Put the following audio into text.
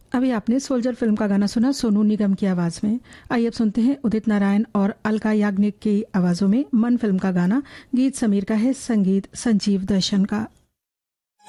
अभी आपने soldier film का गाना सुना सोनू निगम की आवाज में। आइए अब सुनते हैं उदित नारायण और अलका याग्निक की आवाजों में मन फिल्म का गाना। गीत समीर का है, संगीत संजीव दर्शन का।